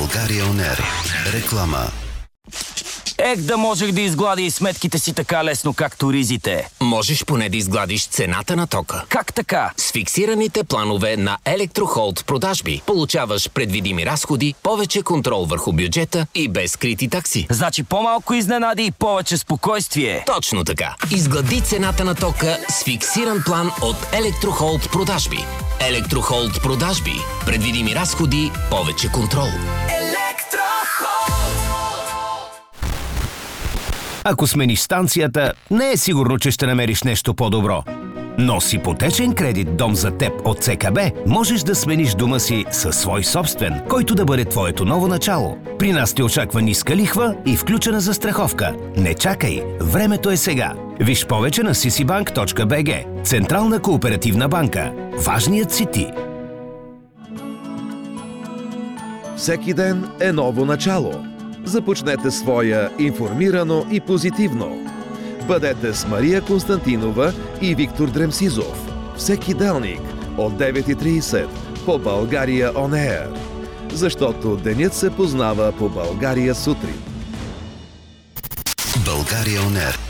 България ОНЕР. Реклама. Ех, да можех да изгладя и сметките си така лесно, както ризите. Можеш поне да изгладиш цената на тока. Как така? С фиксираните планове на Електрохолд продажби получаваш предвидими разходи, повече контрол върху бюджета и без скрити такси. Значи по-малко изненади и повече спокойствие. Точно така. Изглади цената на тока с фиксиран план от Електрохолд продажби. Електрохолд продажби. Предвидими разходи, повече контрол. Ако смениш станцията, не е сигурно, че ще намериш нещо по-добро. Но с ипотечен кредит «Дом за теб» от ЦКБ можеш да смениш дома си със свой собствен, който да бъде твоето ново начало. При нас те очаква ниска лихва и включена застраховка. Не чакай, времето е сега. Виж повече на ccbank.bg. Централна кооперативна банка. Важният си ти. Всеки ден е ново начало. Започнете своя информирано и позитивно. Бъдете с Мария Константинова и Виктор Дремсизов. Всеки делник от 9:30 по България ОНЕР. Защото денят се познава по България сутрин. България ОНЕР.